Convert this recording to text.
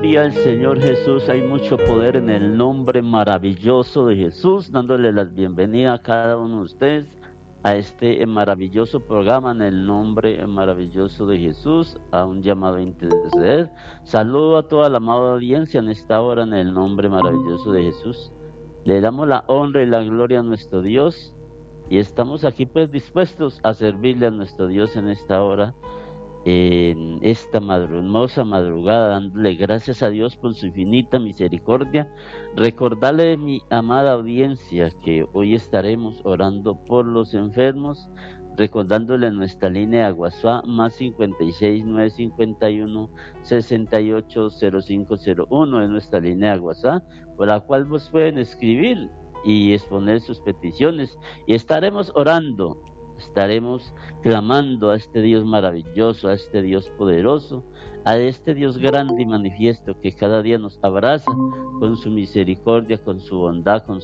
Gloria al Señor Jesús, hay mucho poder en el nombre maravilloso de Jesús, dándole la bienvenida a cada uno de ustedes a este maravilloso programa en el nombre maravilloso de Jesús, a un llamado a interceder. Saludo a toda la amada audiencia en esta hora en el nombre maravilloso de Jesús. Le damos la honra y la gloria a nuestro Dios y estamos aquí pues dispuestos a servirle a nuestro Dios en esta hora, en esta hermosa madrugada, dándole gracias a Dios por su infinita misericordia. Recordarle, mi amada audiencia, que hoy estaremos orando por los enfermos, recordándole nuestra línea de WhatsApp más 56 951 68 0501 es nuestra línea de WhatsApp, por la cual vos pueden escribir y exponer sus peticiones y estaremos orando. Estaremos clamando a este Dios maravilloso, a este Dios poderoso, a este Dios grande y manifiesto que cada día nos abraza con su misericordia, con su bondad, con